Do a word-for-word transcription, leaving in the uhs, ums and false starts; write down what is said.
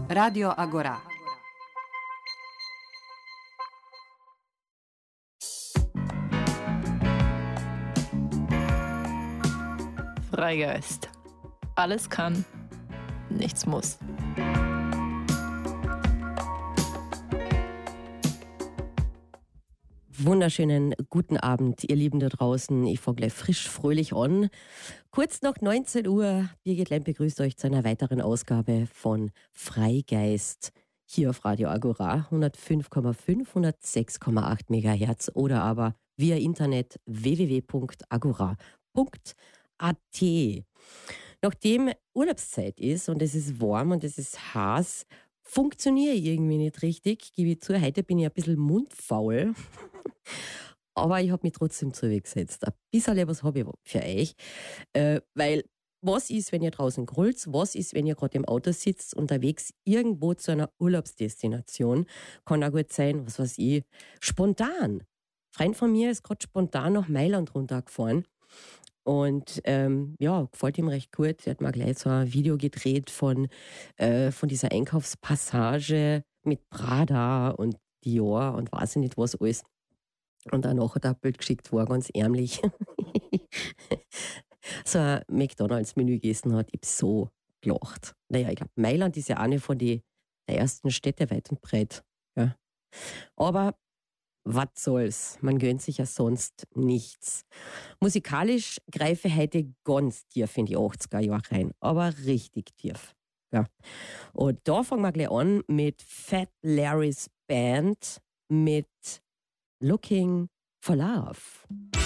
Radio Agora. Freigeist. Alles kann, nichts muss. Wunderschönen guten Abend, ihr Lieben da draußen. Ich fange gleich frisch, fröhlich an. Kurz nach neunzehn Uhr, Birgit Lemp begrüßt euch zu einer weiteren Ausgabe von Freigeist hier auf Radio Agora, hundertfünf Komma fünf, hundertsechs Komma acht Megahertz oder aber via Internet w w w punkt agora punkt a t. Nachdem Urlaubszeit ist und es ist warm und es ist heiß, funktioniere ich irgendwie nicht richtig, gebe ich zu. Heute bin ich ein bisschen mundfaul, aber ich habe mich trotzdem zugesetzt. Ein bisschen was habe ich für euch, äh, weil was ist, wenn ihr draußen grüllt? Was ist, wenn ihr gerade im Auto sitzt, unterwegs irgendwo zu einer Urlaubsdestination? Kann auch gut sein, was weiß ich, spontan. Ein Freund von mir ist gerade spontan nach Mailand runtergefahren. Und ähm, ja, gefällt ihm recht gut. Er hat mir gleich so ein Video gedreht von, äh, von dieser Einkaufspassage mit Prada und Dior und weiß ich nicht was alles. Und danach hat er ein Bild geschickt, wo er ganz ärmlich so ein McDonalds-Menü gegessen hat. Ich hab so gelacht. Naja, ich glaube, Mailand ist ja eine von den der ersten Städte weit und breit. Ja. Aber was soll's? Man gönnt sich ja sonst nichts. Musikalisch greife ich heute ganz tief in die achtziger Jahre rein, aber richtig tief. Ja. Und da fangen wir gleich an mit Fat Larry's Band mit Looking for Love.